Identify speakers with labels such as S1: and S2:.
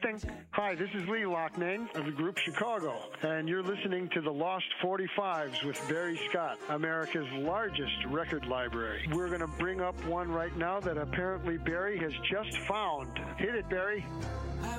S1: Testing. Hi, this is Lee Loughnane of the group Chicago, and you're listening to the Lost 45s with Barry Scott, America's largest record library. We're going to bring up one right now that apparently Barry has just found. Hit it, Barry.
S2: I